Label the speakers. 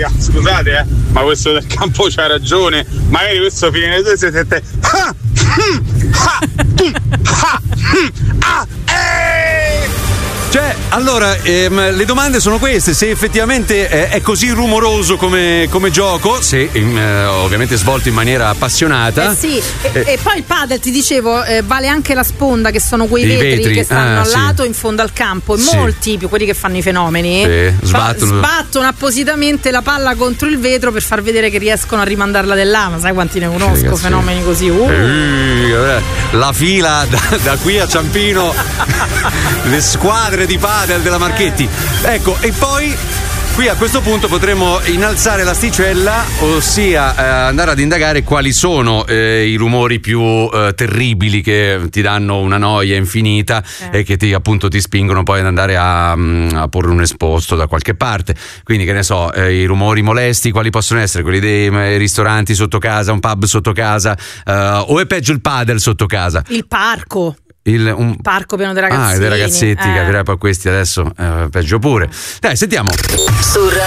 Speaker 1: raga, scusate, ma questo del campo c'ha ragione. Magari questo fine le 2 si sente.
Speaker 2: Cioè, allora, le domande sono queste: se effettivamente è così rumoroso come gioco, se ovviamente svolto in maniera appassionata.
Speaker 3: Sì, e poi il padel, ti dicevo, vale anche la sponda, che sono quei vetri che stanno al lato in fondo al campo, e molti, più quelli che fanno i fenomeni, sbattono appositamente la palla contro il vetro per far vedere che riescono a rimandarla dell'ama. Sai quanti ne conosco, ragazzi, fenomeni così.
Speaker 2: La fila da qui a Ciampino, le squadre di padel della Marchetti. Ecco, e poi qui a questo punto potremo innalzare l'asticella, ossia andare ad indagare quali sono i rumori più terribili che ti danno una noia infinita e che ti spingono poi ad andare a porre un esposto da qualche parte. Quindi, che ne so, i rumori molesti quali possono essere? Quelli dei ristoranti sotto casa, un pub sotto casa, o è peggio il padel sotto casa?
Speaker 3: Il parco.
Speaker 2: Un
Speaker 3: parco pieno di ragazzini.
Speaker 2: Dei ragazzetti, capirei poi questi adesso peggio pure. Dai, sentiamo.
Speaker 4: Su